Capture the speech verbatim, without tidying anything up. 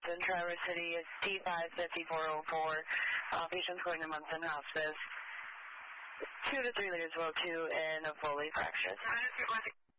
in Traverse City is T five fifty-four oh four. Uh, patient's going to Munson Hospice. Two to three liters of O two and a Foley fracture.